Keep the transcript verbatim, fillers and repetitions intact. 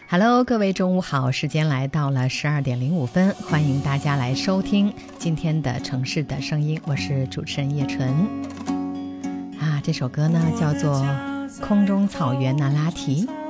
Hello， 各位中午好，时间来到了十二点零五分，欢迎大家来收听今天的城市的声音，我是主持人叶纯。啊，这首歌呢叫做《空中草原那拉提》，